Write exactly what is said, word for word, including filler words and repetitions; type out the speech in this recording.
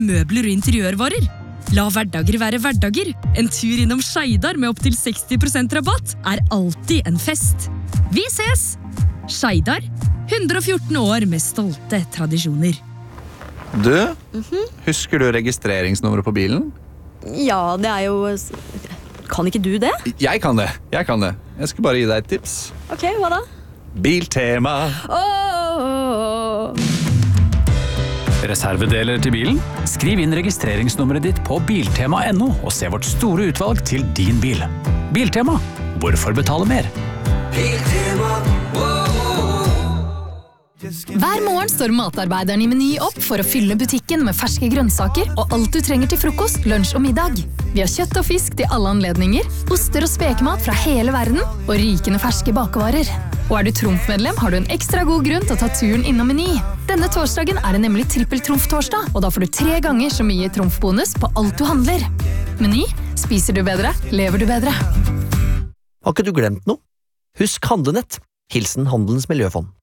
møbler og interiørvarer. La hverdager være hverdager. En tur innom Skeidar med opp til seksti prosent rabatt er alltid en fest. Vi ses! Skeidar, hundre og fjorten år med stolte tradisjoner. Du, mm-hmm. Husker du registreringsnummeret på bilen? Ja, det er jo... Kan ikke du det? Jeg kan det, jeg kan det. Jeg skal bare gi deg et tips. Ok, hva da? Biltema. Åh! Reservedeler til bilen? Skriv inn registreringsnummeret ditt på biltema punktum no og se vårt store utvalg til din bil. Biltema. Hvorfor betale mer? Biltema. Hver morgen står matarbeideren i Meny opp for å fylle butikken med ferske grønnsaker og alt du trenger til frokost, lunsj og middag. Vi har kjøtt og fisk til alle anledninger, oster og spekemat fra hele verden og rykende ferske bakevarer. Og er du Trumf-medlem, har du en ekstra god grunn til å ta turen innom Meny. Denne torsdagen er det nemlig trippel-Trumf-torsdag, og da får du tre ganger så mye Trumf-bonus på alt du handler. Meny, spiser du bedre, lever du bedre. Har ikke du glemt noe? Husk Handlenett. Hilsen Handelens Miljøfond.